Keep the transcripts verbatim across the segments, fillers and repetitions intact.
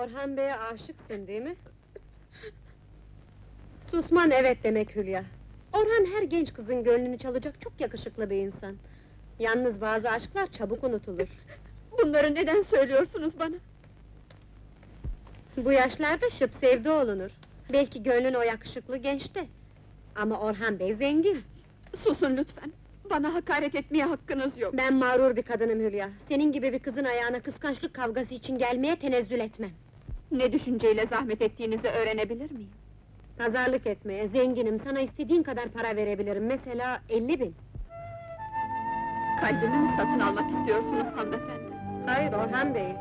Orhan Bey'e aşıksın değil mi? Susman evet demek Hülya. Orhan her genç kızın gönlünü çalacak çok yakışıklı bir insan. Yalnız bazı aşklar çabuk unutulur. Bunları neden söylüyorsunuz bana? Bu yaşlarda şıp sevdi olunur. Belki gönlün o yakışıklı gençte. Ama Orhan Bey zengin. Susun lütfen! Bana hakaret etmeye hakkınız yok! Ben mağrur bir kadınım Hülya. Senin gibi bir kızın ayağına kıskançlık kavgası için gelmeye tenezzül etmem. Ne düşünceyle zahmet ettiğinizi öğrenebilir miyim? Pazarlık etmeye, zenginim, sana istediğin kadar para verebilirim. Mesela elli bin. Kalbimi mi satın almak istiyorsunuz hanımefendi? Hayır Orhan Bey.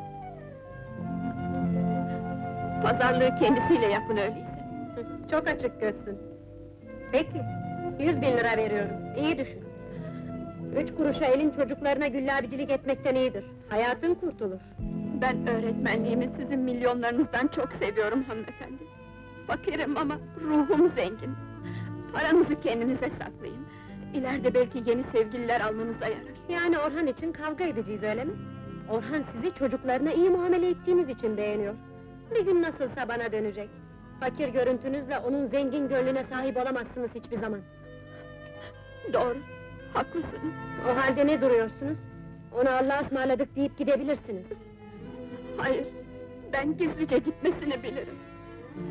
Pazarlığı kendisiyle yapın öyleyse. Çok açık gözsün. Peki, yüz bin lira veriyorum. İyi düşün. Üç kuruşa elin çocuklarına güllabicilik etmekten iyidir. Hayatın kurtulur. Ben öğretmenliğimi sizin milyonlarınızdan çok seviyorum hanımefendi. Fakirim ama ruhum zengin. Paranızı kendinize saklayın. İleride belki yeni sevgililer almanıza yarar. Yani Orhan için kavga edeceğiz öyle mi? Orhan sizi çocuklarına iyi muamele ettiğiniz için beğeniyor. Bir gün nasılsa bana dönecek. Fakir görüntünüzle onun zengin gönlüne sahip olamazsınız hiçbir zaman. Doğru, haklısınız. O halde ne duruyorsunuz? Ona Allah'a ısmarladık deyip gidebilirsiniz. Hayır, ben gizlice gitmesini bilirim.